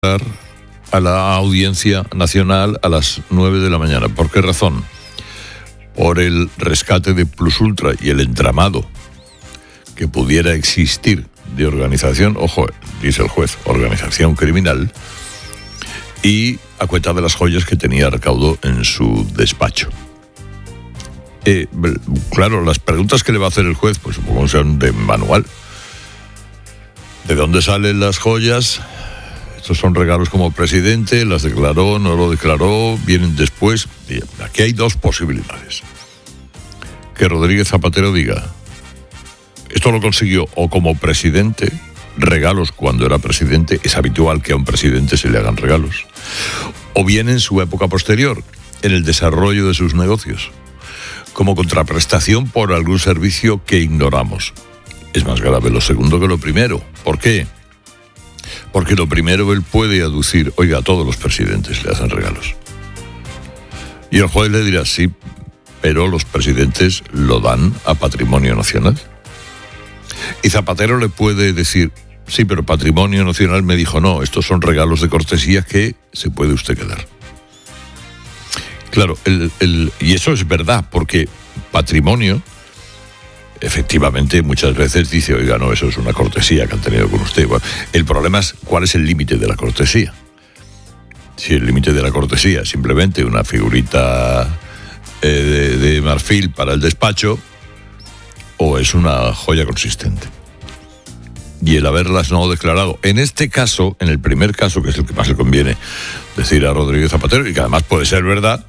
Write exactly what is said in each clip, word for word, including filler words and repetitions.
a la Audiencia Nacional a las nueve de la mañana. ¿Por qué razón? Por el rescate de Plus Ultra y el entramado que pudiera existir de organización, ojo, dice el juez, organización criminal, y a cuenta de las joyas que tenía recaudo en su despacho. Eh, claro, las preguntas que le va a hacer el juez, pues supongo que son de manual. ¿De dónde salen las joyas? Estos son regalos como presidente, las declaró, no lo declaró, vienen después. Aquí hay dos posibilidades. Que Rodríguez Zapatero diga, esto lo consiguió o como presidente, regalos cuando era presidente, es habitual que a un presidente se le hagan regalos, o bien en su época posterior, en el desarrollo de sus negocios, como contraprestación por algún servicio que ignoramos. Es más grave lo segundo que lo primero. ¿Por qué? Porque lo primero él puede aducir, oiga, a todos los presidentes le hacen regalos. Y el juez le dirá, sí, pero los presidentes lo dan a patrimonio nacional. Y Zapatero le puede decir, sí, pero patrimonio nacional me dijo, no, estos son regalos de cortesía que se puede usted quedar. Claro, el, el, y eso es verdad, porque patrimonio, efectivamente, muchas veces dice, oiga, no, eso es una cortesía que han tenido con usted. Bueno, el problema es cuál es el límite de la cortesía. Si el límite de la cortesía es simplemente una figurita eh, de, de marfil para el despacho, o es una joya consistente. Y el haberlas no declarado. En este caso, en el primer caso, que es el que más le conviene decir a Rodríguez Zapatero, y que además puede ser verdad,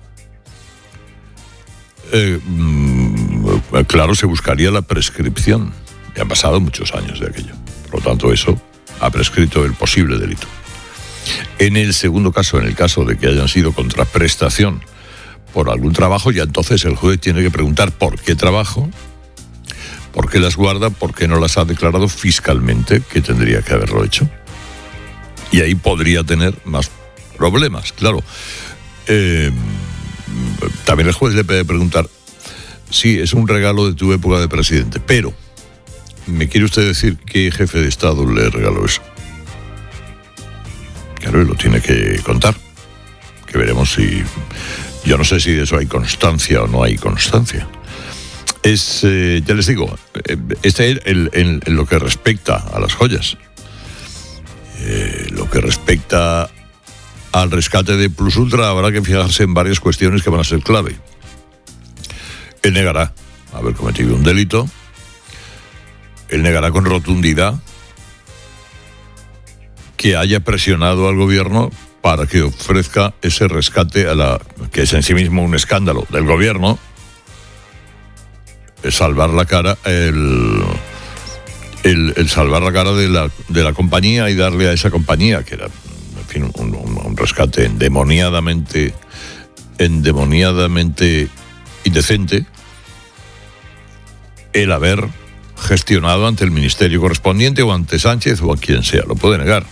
eh, claro, se buscaría la prescripción. Ya han pasado muchos años de aquello. Por lo tanto, eso ha prescrito el posible delito. En el segundo caso, en el caso de que hayan sido contraprestación por algún trabajo, ya entonces el juez tiene que preguntar por qué trabajo, por qué las guarda, por qué no las ha declarado fiscalmente, que tendría que haberlo hecho. Y ahí podría tener más problemas, claro. Eh, también el juez le puede preguntar, sí, es un regalo de tu época de presidente, pero ¿me quiere usted decir qué jefe de Estado le regaló eso? Claro, y lo tiene que contar, que veremos si... Yo no sé si de eso hay constancia o no hay constancia. Es, eh, ya les digo, este es el, el, el, lo que respecta a las joyas. Eh, lo que respecta al rescate de Plus Ultra, habrá que fijarse en varias cuestiones que van a ser clave. Él negará haber cometido un delito. Él negará con rotundidad que haya presionado al gobierno para que ofrezca ese rescate a la que es en sí mismo un escándalo del gobierno. Es salvar la cara, el, el, el salvar la cara de la, de la compañía y darle a esa compañía, que era, en fin, un, un, un rescate endemoniadamente, endemoniadamente indecente, el haber gestionado ante el ministerio correspondiente o ante Sánchez o a quien sea, lo puede negar.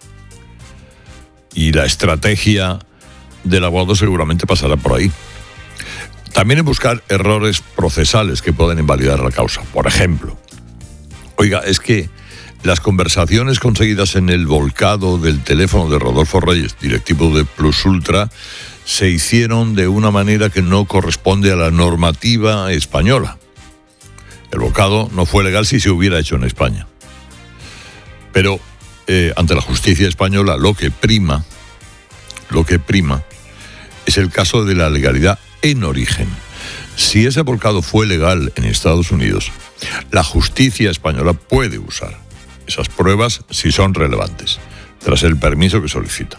Y la estrategia del abogado seguramente pasará por ahí. También en buscar errores procesales que pueden invalidar la causa. Por ejemplo, oiga, es que las conversaciones conseguidas en el volcado del teléfono de Rodolfo Reyes, directivo de Plus Ultra, se hicieron de una manera que no corresponde a la normativa española. El volcado no fue legal si se hubiera hecho en España. Pero eh, ante la justicia española lo que prima, lo que prima es el caso de la legalidad en origen. Si ese volcado fue legal en Estados Unidos, la justicia española puede usar esas pruebas si son relevantes, tras el permiso que solicita.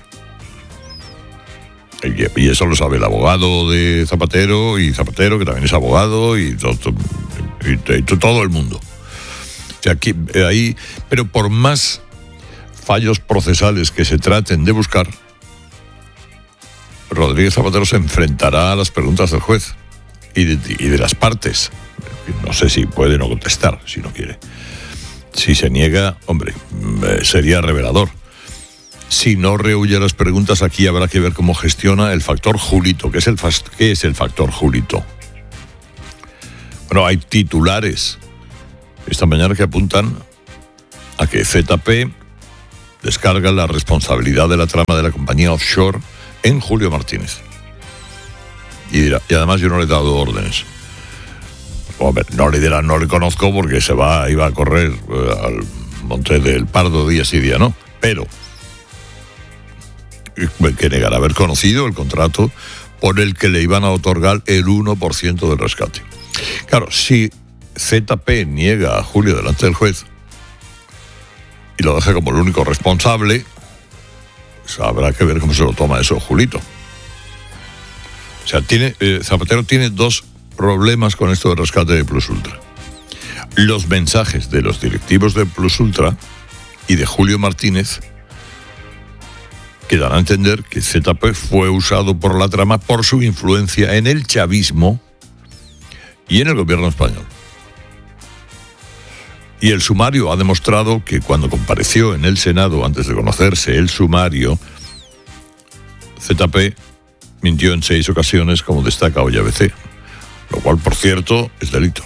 Y eso lo sabe el abogado de Zapatero y Zapatero, que también es abogado, y todo, y, y todo el mundo. O sea, aquí, ahí, pero por más fallos procesales que se traten de buscar, Rodríguez Zapatero se enfrentará a las preguntas del juez y de, y de las partes. No sé si puede no contestar, si no quiere. Si se niega, hombre, sería revelador. Si no rehuye las preguntas, aquí habrá que ver cómo gestiona el factor Julito. ¿Qué es el, qué es el factor Julito? Bueno, hay titulares esta mañana que apuntan a que Z P descarga la responsabilidad de la trama de la compañía offshore en Julio Martínez. Y, dirá, y además yo no le he dado órdenes. Hombre, no le dirán, no le conozco porque se va, iba a correr eh, al Monte del Pardo día sí día no. Pero que negará haber conocido el contrato por el que le iban a otorgar el uno por ciento del rescate. Claro, si Z P niega a Julio delante del juez y lo deja como el único responsable, pues habrá que ver cómo se lo toma eso Julito. O sea, tiene, eh, Zapatero tiene dos problemas con esto del rescate de Plus Ultra. Los mensajes de los directivos de Plus Ultra y de Julio Martínez que dan a entender que Z P fue usado por la trama por su influencia en el chavismo y en el gobierno español. Y el sumario ha demostrado que cuando compareció en el Senado, antes de conocerse el sumario, Z P mintió en seis ocasiones, como destaca hoy A B C, lo cual, por cierto, es delito.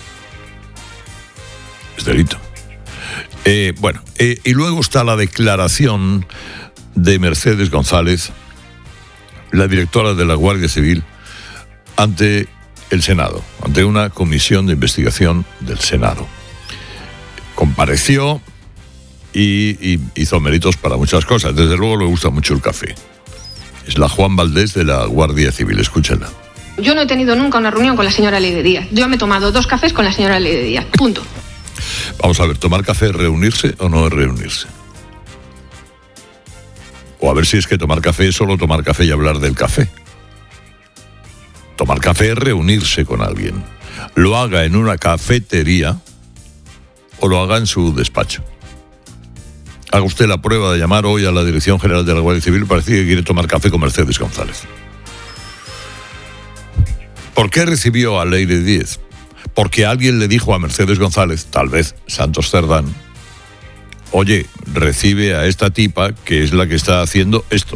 Es delito. Eh, bueno, eh, y luego está la declaración de Mercedes González, la directora de la Guardia Civil, ante el Senado, ante una comisión de investigación del Senado. Compareció y, y hizo méritos para muchas cosas. Desde luego le gusta mucho el café. Es la Juan Valdés de la Guardia Civil, escúchenla. Yo no he tenido nunca una reunión con la señora Leire Díaz. Yo me he tomado dos cafés con la señora Leire Díaz, punto. Vamos a ver, ¿tomar café es reunirse o no es reunirse? O a ver si es que tomar café es solo tomar café y hablar del café. Tomar café es reunirse con alguien. Lo haga en una cafetería o lo haga en su despacho. Haga usted la prueba de llamar hoy a la Dirección General de la Guardia Civil para decir que quiere tomar café con Mercedes González. ¿Por qué recibió a Leire Díaz? Porque alguien le dijo a Mercedes González, tal vez Santos Cerdán, oye, recibe a esta tipa que es la que está haciendo esto.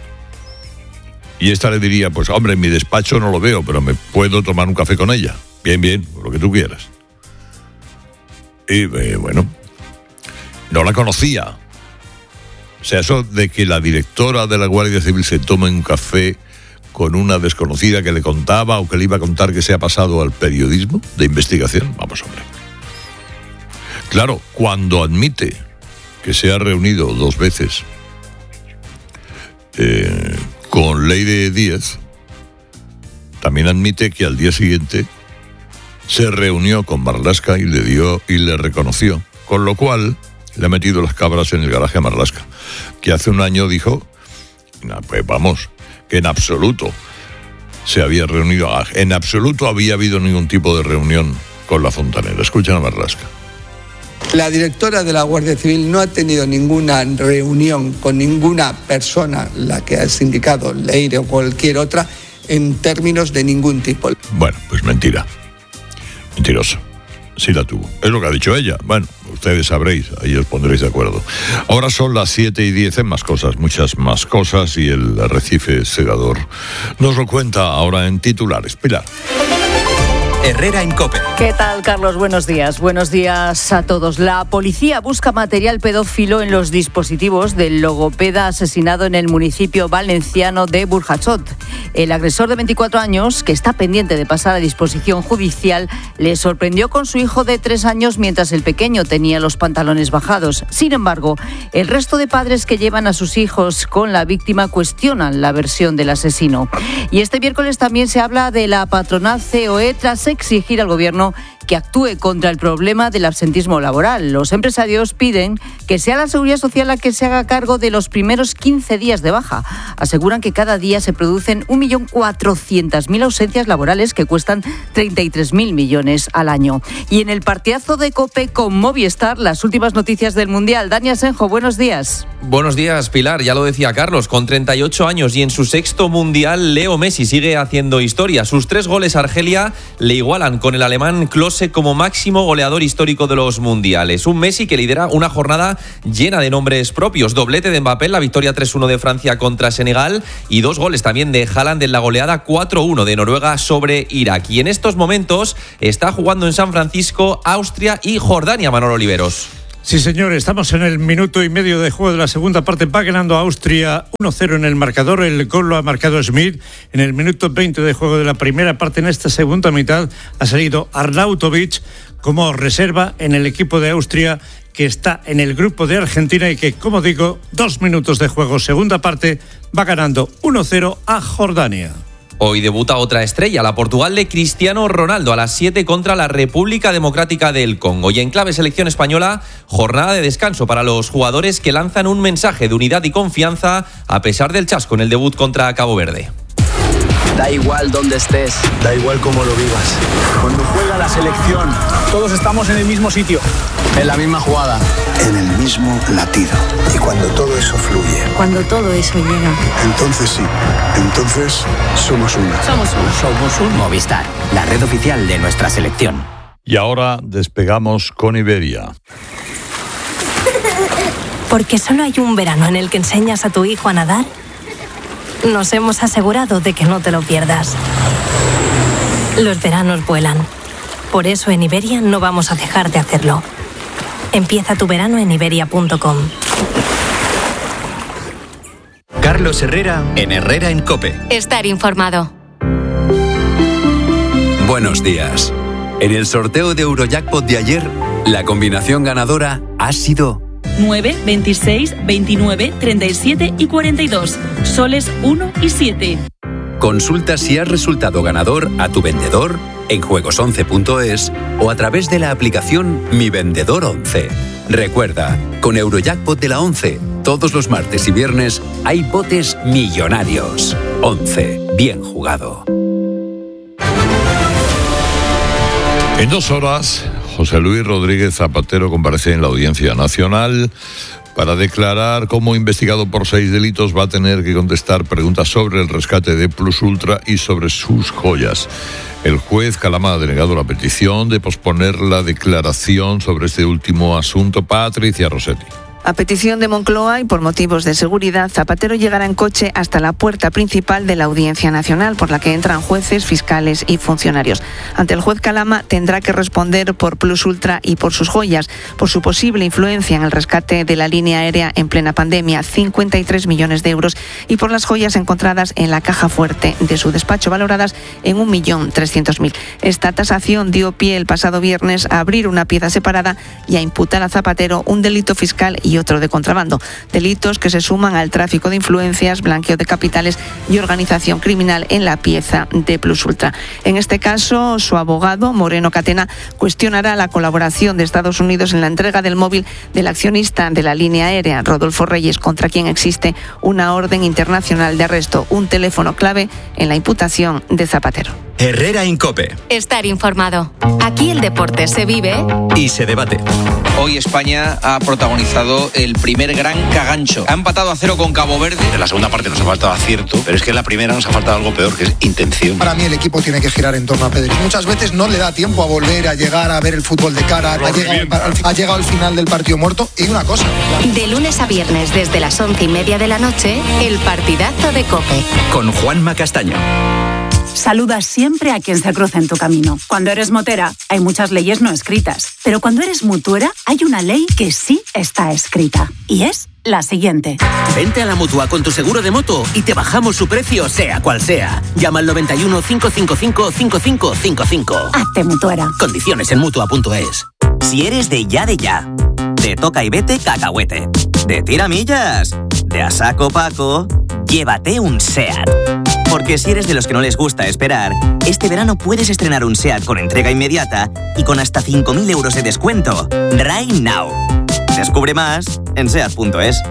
Y esta le diría, pues hombre, en mi despacho no lo veo, pero me puedo tomar un café con ella. Bien, bien, lo que tú quieras. Y eh, bueno, no la conocía. O sea, eso de que la directora de la Guardia Civil se tome un café con una desconocida que le contaba o que le iba a contar que se ha pasado al periodismo de investigación. Vamos, hombre. Claro, cuando admite que se ha reunido dos veces eh, con Leire Díaz, también admite que al día siguiente se reunió con Marlaska y le dio y le reconoció, con lo cual le ha metido las cabras en el garaje a Marlaska, que hace un año dijo, nah, pues vamos, que en absoluto se había reunido, en absoluto había habido ningún tipo de reunión con la fontanera. Escuchen a Marlaska. La directora de la Guardia Civil no ha tenido ninguna reunión con ninguna persona, la que has indicado, Leire o cualquier otra, en términos de ningún tipo. Bueno, pues mentira. Mentiroso. Sí la tuvo. Es lo que ha dicho ella. Bueno, ustedes sabréis, ahí os pondréis de acuerdo. Ahora son las siete y diez, en más cosas, muchas más cosas, y el arrecife segador nos lo cuenta ahora en titulares. Pilar. Herrera en COPE. ¿Qué tal, Carlos? Buenos días. Buenos días a todos. La policía busca material pedófilo en los dispositivos del logopeda asesinado en el municipio valenciano de Burjasot. El agresor de veinticuatro años, que está pendiente de pasar a disposición judicial, le sorprendió con su hijo de tres años mientras el pequeño tenía los pantalones bajados. Sin embargo, el resto de padres que llevan a sus hijos con la víctima cuestionan la versión del asesino. Y este miércoles también se habla de la patronal C O E tras exigir al gobierno que actúe contra el problema del absentismo laboral. Los empresarios piden que sea la Seguridad Social la que se haga cargo de los primeros quince días de baja. Aseguran que cada día se producen un millón cuatrocientas mil ausencias laborales que cuestan treinta y tres mil millones al año. Y en el partidazo de COPE con Movistar, las últimas noticias del Mundial. Dani Asenjo, buenos días. Buenos días, Pilar. Ya lo decía Carlos, con treinta y ocho años y en su sexto Mundial, Leo Messi sigue haciendo historia. Sus tres goles a Argelia le igualan con el alemán Klose como máximo goleador histórico de los mundiales. Un Messi que lidera una jornada llena de nombres propios. Doblete de Mbappé en la victoria tres uno de Francia contra Senegal y dos goles también de Haaland en la goleada cuatro uno de Noruega sobre Irak. Y en estos momentos está jugando en San Francisco, Austria y Jordania, Manolo Oliveros. Sí, señor, estamos en el minuto y medio de juego de la segunda parte. Va ganando Austria uno cero en el marcador. El gol lo ha marcado Schmidt. En el minuto veinte de juego de la primera parte, en esta segunda mitad, ha salido Arnautovic como reserva en el equipo de Austria, que está en el grupo de Argentina y que, como digo, dos minutos de juego, segunda parte, va ganando uno cero a Jordania. Hoy debuta otra estrella, la Portugal de Cristiano Ronaldo, a las siete contra la República Democrática del Congo. Y en clave selección española, jornada de descanso para los jugadores que lanzan un mensaje de unidad y confianza a pesar del chasco en el debut contra Cabo Verde. Da igual dónde estés, da igual cómo lo vivas. Cuando juega la selección, todos estamos en el mismo sitio, en la misma jugada, en el mismo latido. Y cuando todo eso fluye, cuando todo eso llega, entonces sí, entonces somos uno. Somos uno. Somos un Movistar, la red oficial de nuestra selección. Y ahora despegamos con Iberia. Porque solo hay un verano en el que enseñas a tu hijo a nadar, nos hemos asegurado de que no te lo pierdas. Los veranos vuelan. Por eso en Iberia no vamos a dejar de hacerlo. Empieza tu verano en iberia punto com. Carlos Herrera en Herrera en COPE. Estar informado. Buenos días. En el sorteo de Eurojackpot de ayer, la combinación ganadora ha sido nueve, veintiséis, veintinueve, treinta y siete y cuarenta y dos. Soles uno y siete. Consulta si has resultado ganador a tu vendedor en juegos once punto es o a través de la aplicación Mi Vendedor once. Recuerda, con Eurojackpot de la once, todos los martes y viernes hay botes millonarios. once. Bien jugado. En dos horas, José Luis Rodríguez Zapatero comparece en la Audiencia Nacional para declarar cómo, investigado por seis delitos, va a tener que contestar preguntas sobre el rescate de Plus Ultra y sobre sus joyas. El juez Calama ha denegado la petición de posponer la declaración sobre este último asunto. Patricia Rossetti. A petición de Moncloa y por motivos de seguridad, Zapatero llegará en coche hasta la puerta principal de la Audiencia Nacional, por la que entran jueces, fiscales y funcionarios. Ante el juez Calama tendrá que responder por Plus Ultra y por sus joyas, por su posible influencia en el rescate de la línea aérea en plena pandemia, cincuenta y tres millones de euros, y por las joyas encontradas en la caja fuerte de su despacho, valoradas en un millón trescientos mil. Esta tasación dio pie el pasado viernes a abrir una pieza separada y a imputar a Zapatero un delito fiscal y otro de contrabando, delitos que se suman al tráfico de influencias, blanqueo de capitales y organización criminal en la pieza de Plus Ultra. En este caso, su abogado, Moreno Catena, cuestionará la colaboración de Estados Unidos en la entrega del móvil del accionista de la línea aérea, Rodolfo Reyes, contra quien existe una orden internacional de arresto, un teléfono clave en la imputación de Zapatero. Herrera en COPE. Estar informado. Aquí el deporte se vive y se debate. Hoy España ha protagonizado el primer gran cagancho. Ha empatado a cero con Cabo Verde. En la segunda parte nos ha faltado acierto, pero es que en la primera nos ha faltado algo peor, que es intención. Para mí el equipo tiene que girar en torno a Pedri. Muchas veces no le da tiempo a volver a llegar a ver el fútbol de cara. Ha llegado, ha llegado al final del partido muerto. Y una cosa. De lunes a viernes desde las once y media de la noche, el partidazo de COPE. Con Juanma Castaño. Saluda siempre a quien se cruza en tu camino. Cuando eres motera, hay muchas leyes no escritas. Pero cuando eres mutuera, hay una ley que sí está escrita. Y es la siguiente. Vente a la Mutua con tu seguro de moto y te bajamos su precio, sea cual sea. Llama al noventa y uno, cinco cinco cinco, cinco cinco cinco cinco. Hazte mutuera. Condiciones en mutua punto es. Si eres de ya de ya, de toca y vete cacahuete, de tiramillas, de a saco Paco, llévate un SEAT. Porque si eres de los que no les gusta esperar, este verano puedes estrenar un SEAT con entrega inmediata y con hasta cinco mil euros de descuento. Right now. Descubre más en seat punto es.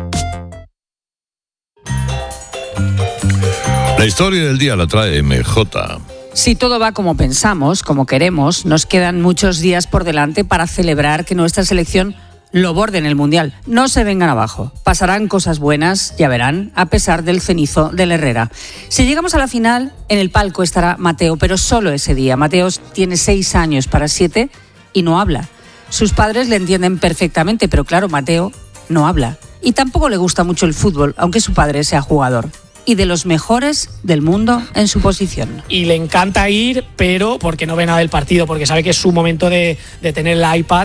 La historia del día la trae M J. Si todo va como pensamos, como queremos, nos quedan muchos días por delante para celebrar que nuestra selección lo borde en el Mundial. No se vengan abajo. Pasarán cosas buenas, ya verán, a pesar del cenizo del Herrera. Si llegamos a la final, en el palco estará Mateo, pero solo ese día. Mateo tiene seis años para siete y no habla. Sus padres le entienden perfectamente, pero claro, Mateo no habla. Y tampoco le gusta mucho el fútbol, aunque su padre sea jugador. Y de los mejores del mundo en su posición. Y le encanta ir, pero porque no ve nada del partido, porque sabe que es su momento de, de tener el iPad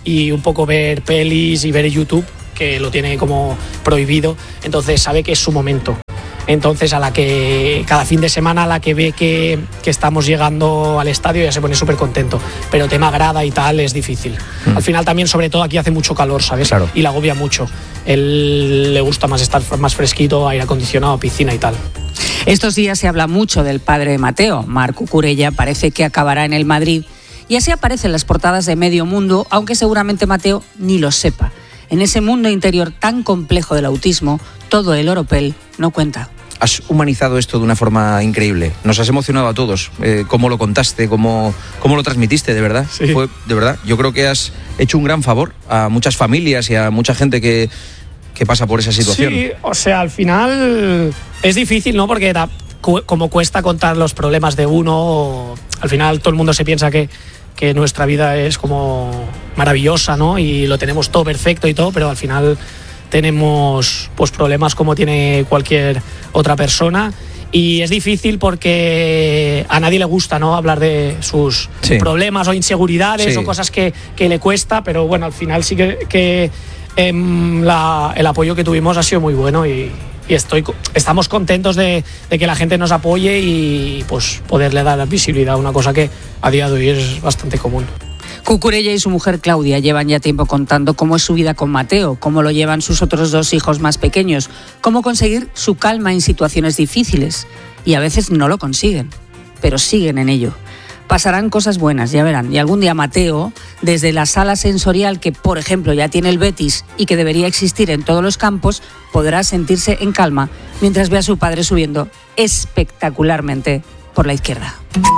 y un poco ver pelis y ver YouTube, que lo tiene como prohibido, entonces sabe que es su momento. Entonces a la que cada fin de semana a la que ve que, que estamos llegando al estadio ya se pone súper contento, pero tema grada y tal es difícil. Mm. Al final también, sobre todo aquí hace mucho calor, ¿sabes? Claro. Y le agobia mucho. Él le gusta más estar más fresquito, aire acondicionado, piscina y tal. Estos días se habla mucho del padre de Mateo. Marc Cucurella parece que acabará en el Madrid y así aparecen las portadas de medio mundo, aunque seguramente Mateo ni lo sepa. En ese mundo interior tan complejo del autismo, todo el oropel no cuenta. Has humanizado esto de una forma increíble. Nos has emocionado a todos. Eh, cómo lo contaste, cómo, cómo lo transmitiste, de verdad. Sí. Fue, de verdad. Yo creo que has hecho un gran favor a muchas familias y a mucha gente que, que pasa por esa situación. Sí, o sea, al final es difícil, ¿no? Porque da, cu- como cuesta contar los problemas de uno, al final todo el mundo se piensa que, que nuestra vida es como maravillosa, ¿no? Y lo tenemos todo perfecto y todo, pero al final tenemos pues problemas como tiene cualquier otra persona, y es difícil porque a nadie le gusta, ¿no?, hablar de sus sí. problemas o inseguridades sí. o cosas que, que le cuesta, pero bueno, al final sí que, que eh, la, el apoyo que tuvimos ha sido muy bueno y, y estoy, estamos contentos de, de que la gente nos apoye y pues poderle dar visibilidad a una cosa que a día de hoy es bastante común. Cucurella y su mujer Claudia llevan ya tiempo contando cómo es su vida con Mateo, cómo lo llevan sus otros dos hijos más pequeños, cómo conseguir su calma en situaciones difíciles. Y a veces no lo consiguen, pero siguen en ello. Pasarán cosas buenas, ya verán. Y algún día Mateo, desde la sala sensorial que, por ejemplo, ya tiene el Betis y que debería existir en todos los campos, podrá sentirse en calma mientras ve a su padre subiendo espectacularmente por la izquierda.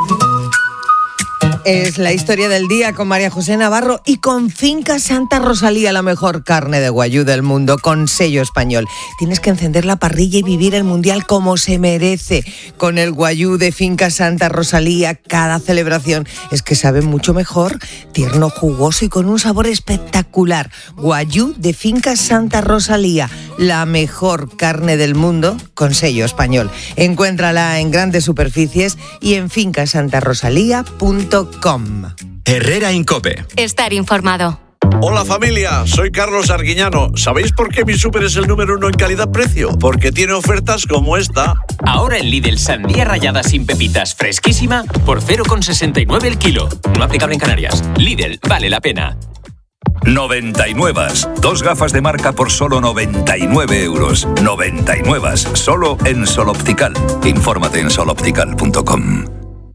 Es la historia del día con María José Navarro y con Finca Santa Rosalía, la mejor carne de guayú del mundo, con sello español. Tienes que encender la parrilla y vivir el mundial como se merece. Con el guayú de Finca Santa Rosalía, cada celebración es que sabe mucho mejor, tierno, jugoso y con un sabor espectacular. Guayú de Finca Santa Rosalía, la mejor carne del mundo, con sello español. Encuéntrala en grandes superficies y en finca santa rosalía punto com. Herrera en COPE. Estar informado. Hola familia, soy Carlos Arguiñano. ¿Sabéis por qué mi súper es el número uno en calidad-precio? Porque tiene ofertas como esta. Ahora en Lidl, sandía rallada sin pepitas fresquísima por cero coma sesenta y nueve el kilo. No aplicable en Canarias. Lidl, vale la pena. noventa y nueve. Dos gafas de marca por solo noventa y nueve euros. noventa y nueve. Solo en Sol Optical. Infórmate en sol optical punto com.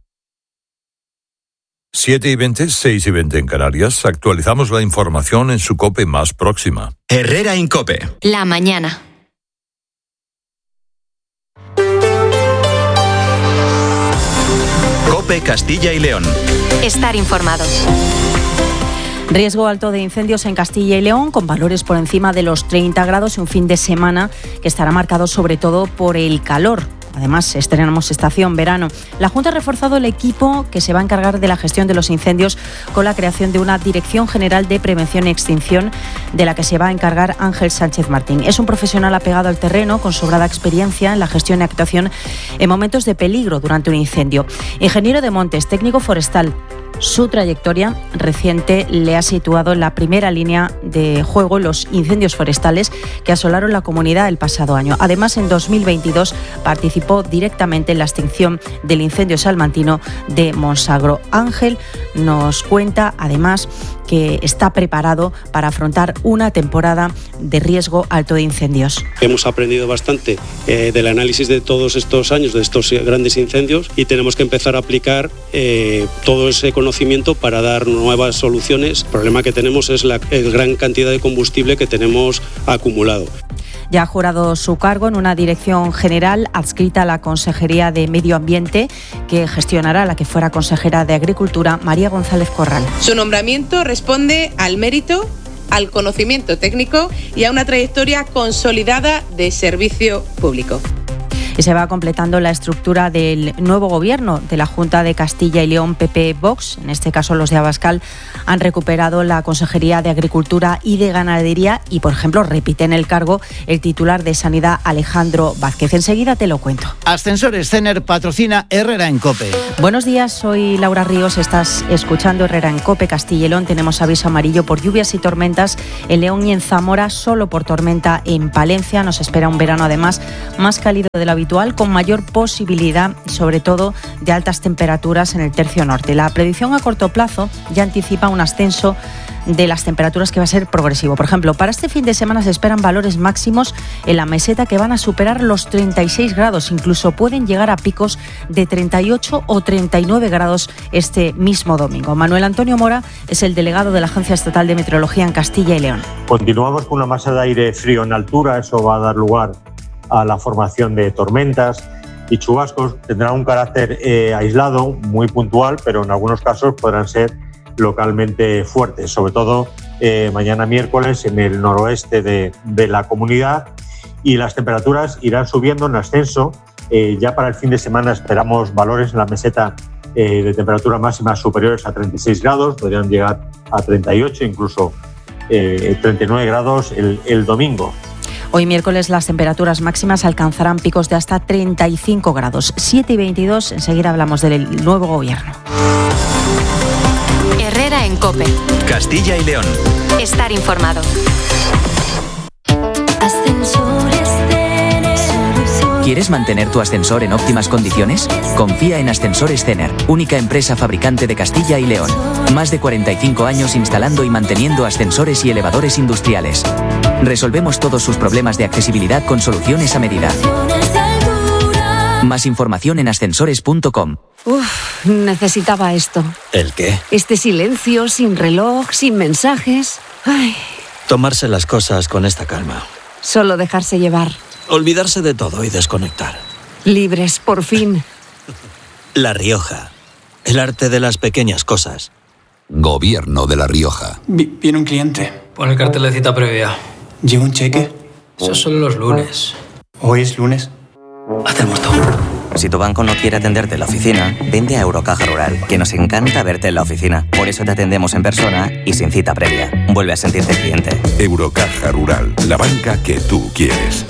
siete y veinte, seis y veinte en Canarias. Actualizamos la información en su COPE más próxima. Herrera en COPE. La mañana. COPE Castilla y León. Estar informados. Riesgo alto de incendios en Castilla y León, con valores por encima de los treinta grados y un fin de semana que estará marcado sobre todo por el calor. Además, estrenamos estación verano. La Junta ha reforzado el equipo que se va a encargar de la gestión de los incendios con la creación de una Dirección General de Prevención y Extinción, de la que se va a encargar Ángel Sánchez Martín. Es un profesional apegado al terreno, con sobrada experiencia en la gestión y actuación en momentos de peligro durante un incendio. Ingeniero de montes, técnico forestal. Su trayectoria reciente le ha situado en la primera línea de juego en los incendios forestales que asolaron la comunidad el pasado año. Además, en dos mil veintidós participó directamente en la extinción del incendio salmantino de Monsagro. Ángel nos cuenta, además, que está preparado para afrontar una temporada de riesgo alto de incendios. Hemos aprendido bastante eh, del análisis de todos estos años, de estos grandes incendios, y tenemos que empezar a aplicar eh, todo ese conocimiento para dar nuevas soluciones. El problema que tenemos es la el gran cantidad de combustible que tenemos acumulado. Ya ha jurado su cargo en una dirección general adscrita a la Consejería de Medio Ambiente, que gestionará la que fuera consejera de Agricultura, María González Corral. Su nombramiento responde al mérito, al conocimiento técnico y a una trayectoria consolidada de servicio público. Y se va completando la estructura del nuevo gobierno de la Junta de Castilla y León, P P-Vox. En este caso, los de Abascal han recuperado la Consejería de Agricultura y de Ganadería y, por ejemplo, repite en el cargo el titular de Sanidad, Alejandro Vázquez. Enseguida te lo cuento. Ascensores Cener patrocina Herrera en COPE. Buenos días, soy Laura Ríos. Estás escuchando Herrera en COPE. Castilla y León, tenemos aviso amarillo por lluvias y tormentas en León y en Zamora, solo por tormenta en Palencia. Nos espera un verano además más cálido de lo habitual, con mayor posibilidad, sobre todo, de altas temperaturas en el tercio norte. La predicción a corto plazo ya anticipa un ascenso de las temperaturas que va a ser progresivo. Por ejemplo, para este fin de semana se esperan valores máximos en la meseta que van a superar los treinta y seis grados. Incluso pueden llegar a picos de treinta y ocho o treinta y nueve grados este mismo domingo. Manuel Antonio Mora es el delegado de la Agencia Estatal de Meteorología en Castilla y León. Continuamos con una masa de aire frío en altura. Eso va a dar lugar a la formación de tormentas y chubascos. Tendrá un carácter eh, aislado, muy puntual, pero en algunos casos podrán ser localmente fuertes, sobre todo eh, mañana miércoles en el noroeste de, de la comunidad, y las temperaturas irán subiendo en ascenso. Eh, ya para el fin de semana esperamos valores en la meseta eh, de temperatura máxima superiores a treinta y seis grados, podrían llegar a treinta y ocho, incluso eh, treinta y nueve grados el, el domingo. Hoy miércoles las temperaturas máximas alcanzarán picos de hasta treinta y cinco grados. siete y veintidós, enseguida hablamos del nuevo gobierno. Herrera en COPE. Castilla y León. Estar informado. ¿Quieres mantener tu ascensor en óptimas condiciones? Confía en Ascensores Cener, única empresa fabricante de Castilla y León. Más de cuarenta y cinco años instalando y manteniendo ascensores y elevadores industriales. Resolvemos todos sus problemas de accesibilidad con soluciones a medida. Más información en ascensores punto com. Uf, necesitaba esto. ¿El qué? Este silencio, sin reloj, sin mensajes. Ay. Tomarse las cosas con esta calma. Solo dejarse llevar. Olvidarse de todo y desconectar. Libres, por fin. La Rioja. El arte de las pequeñas cosas. Gobierno de La Rioja. Vi- viene un cliente. Pon el cartel de cita previa. ¿Lleva un cheque? Eso solo los lunes. ¿Hoy es lunes? Hacemos todo. Si tu banco no quiere atenderte en la oficina, vente a Eurocaja Rural, que nos encanta verte en la oficina. Por eso te atendemos en persona y sin cita previa. Vuelve a sentirte cliente. Eurocaja Rural, la banca que tú quieres.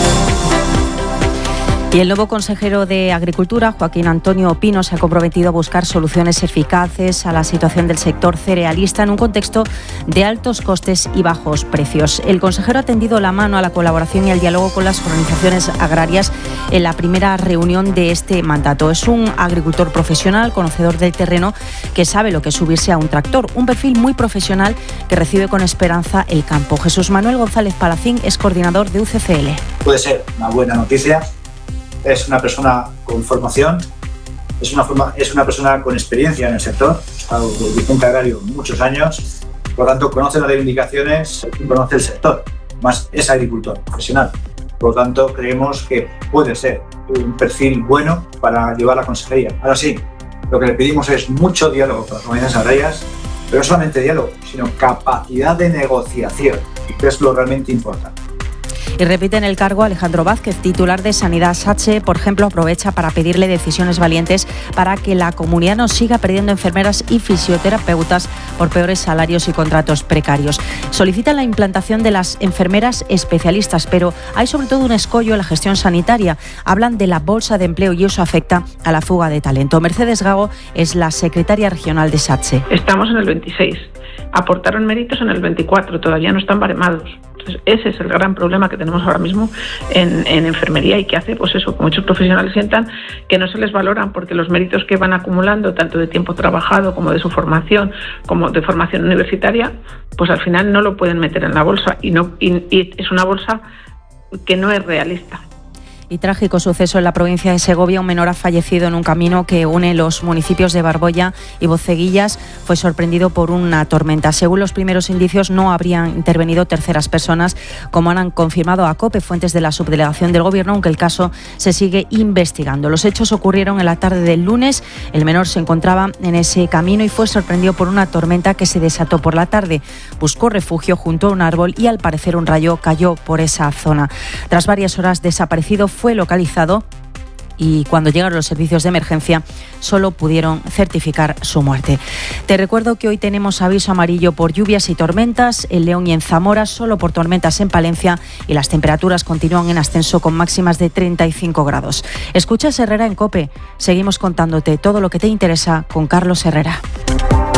Y el nuevo consejero de Agricultura, Joaquín Antonio Pino, se ha comprometido a buscar soluciones eficaces a la situación del sector cerealista en un contexto de altos costes y bajos precios. El consejero ha tendido la mano a la colaboración y al diálogo con las organizaciones agrarias en la primera reunión de este mandato. Es un agricultor profesional, conocedor del terreno, que sabe lo que es subirse a un tractor. Un perfil muy profesional que recibe con esperanza el campo. Jesús Manuel González Palacín es coordinador de U C C L. Puede ser una buena noticia. Es una persona con formación, es una, forma, es una persona con experiencia en el sector, ha estado de dirigente agrario muchos años, por lo tanto conoce las reivindicaciones y conoce el sector, más es agricultor profesional. Por lo tanto creemos que puede ser un perfil bueno para llevar la consejería. Ahora sí, lo que le pedimos es mucho diálogo con las comunidades agrarias, pero no solamente diálogo, sino capacidad de negociación, que es lo realmente importante. Y repite en el cargo Alejandro Vázquez, titular de Sanidad. SATSE, por ejemplo, aprovecha para pedirle decisiones valientes para que la comunidad no siga perdiendo enfermeras y fisioterapeutas por peores salarios y contratos precarios. Solicitan la implantación de las enfermeras especialistas, pero hay sobre todo un escollo en la gestión sanitaria. Hablan de la bolsa de empleo y eso afecta a la fuga de talento. Mercedes Gago es la secretaria regional de SATSE. Estamos en el veintiséis. Aportaron méritos en el veinticuatro, todavía no están baremados. Entonces, ese es el gran problema que tenemos ahora mismo en, en enfermería y que hace, pues eso, que muchos profesionales sientan que no se les valoran porque los méritos que van acumulando, tanto de tiempo trabajado como de su formación, como de formación universitaria, pues al final no lo pueden meter en la bolsa y, no, y, y es una bolsa que no es realista. Y trágico suceso en la provincia de Segovia. Un menor ha fallecido en un camino que une los municipios de Barboya y Boceguillas. Fue sorprendido por una tormenta. Según los primeros indicios, no habrían intervenido terceras personas, como han confirmado a COPE fuentes de la subdelegación del Gobierno, aunque el caso se sigue investigando. Los hechos ocurrieron en la tarde del lunes. El menor se encontraba en ese camino y fue sorprendido por una tormenta que se desató por la tarde. Buscó refugio junto a un árbol y, al parecer, un rayo cayó por esa zona. Tras varias horas desaparecido, fue localizado y cuando llegaron los servicios de emergencia solo pudieron certificar su muerte. Te recuerdo que hoy tenemos aviso amarillo por lluvias y tormentas en León y en Zamora, solo por tormentas en Palencia, y las temperaturas continúan en ascenso con máximas de treinta y cinco grados. Escuchas Herrera en COPE. Seguimos contándote todo lo que te interesa con Carlos Herrera.